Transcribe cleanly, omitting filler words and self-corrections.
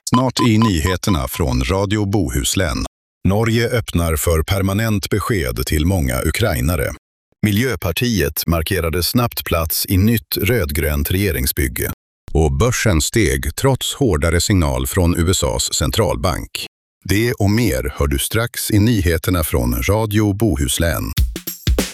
Snart i nyheterna från Radio Bohuslän. Norge öppnar för permanent besked till många ukrainare. Miljöpartiet markerade snabbt plats i nytt rödgrönt regeringsbygge. Och börsen steg trots hårdare signal från USAs centralbank. Det och mer hör du strax i nyheterna från Radio Bohuslän.